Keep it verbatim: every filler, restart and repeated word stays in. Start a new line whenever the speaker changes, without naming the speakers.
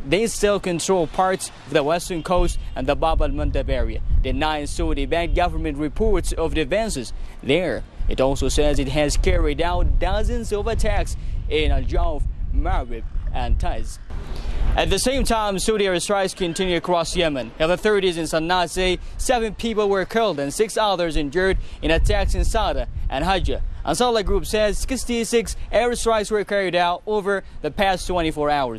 they still control parts of the western coast and the Bab al-Mandab area, denying Saudi-backed government reports of the advances there. It also says it has carried out dozens of attacks in Al-Jawf, Marib, and Taiz. At the same time, Saudi airstrikes continue across Yemen. Health authorities in Sana'a say seven people were killed and six others injured in attacks in Sada and Hajjah. Ansarullah Group says sixty-six airstrikes were carried out over the past twenty-four hours.